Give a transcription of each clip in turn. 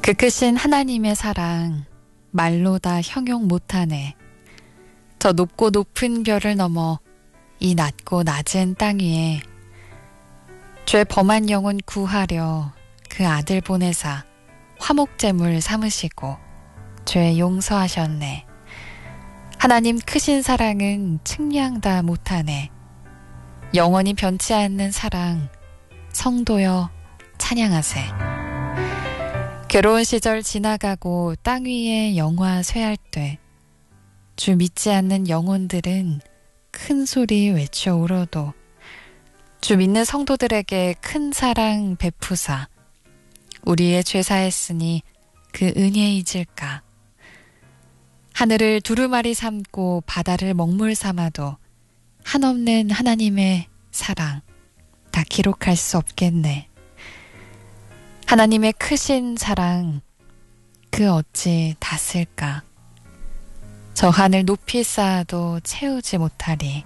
그 크신 하나님의 사랑 말로 다 형용 못하네. 저 높고 높은 별을 넘어 이 낮고 낮은 땅 위에 죄 범한 영혼 구하려 그 아들 보내사 화목제물 삼으시고 죄 용서하셨네. 하나님 크신 사랑은 측량 다 못하네. 영원히 변치 않는 사랑 성도여 찬양하세. 괴로운 시절 지나가고 땅 위에 영화 쇠할 때 주 믿지 않는 영혼들은 큰 소리 외쳐 울어도 주 믿는 성도들에게 큰 사랑 베푸사 우리의 죄 사했으니 그 은혜 잊을까. 하늘을 두루마리 삼고 바다를 먹물 삼아도 한없는 하나님의 사랑 다 기록할 수 없겠네. 하나님의 크신 사랑 그 어찌 다 쓸까. 저 하늘 높이 쌓아도 채우지 못하리.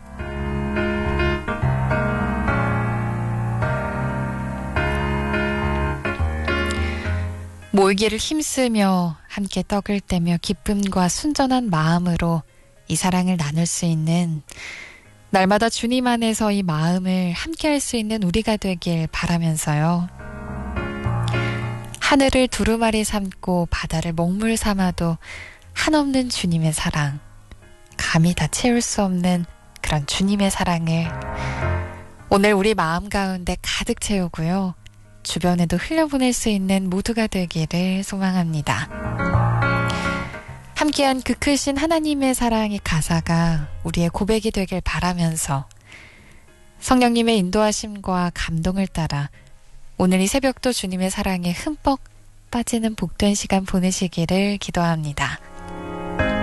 모이기를 힘쓰며 함께 떡을 떼며 기쁨과 순전한 마음으로 이 사랑을 나눌 수 있는 날마다 주님 안에서 이 마음을 함께 할 수 있는 우리가 되길 바라면서요. 하늘을 두루마리 삼고 바다를 먹물 삼아도 한없는 주님의 사랑, 감히 다 채울 수 없는 그런 주님의 사랑을 오늘 우리 마음 가운데 가득 채우고요. 주변에도 흘려보낼 수 있는 모두가 되기를 소망합니다. 함께한 그 크신 하나님의 사랑의 가사가 우리의 고백이 되길 바라면서 성령님의 인도하심과 감동을 따라 오늘 이 새벽도 주님의 사랑에 흠뻑 빠지는 복된 시간 보내시기를 기도합니다.